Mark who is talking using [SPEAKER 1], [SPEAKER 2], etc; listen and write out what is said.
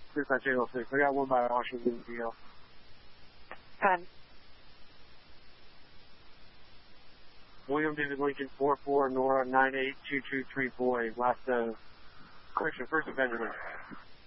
[SPEAKER 1] Clear channel 6. I got one by Washington, DL.
[SPEAKER 2] Pen.
[SPEAKER 1] William David Lincoln 44 Nora 982234. Last correction, first of Benjamin.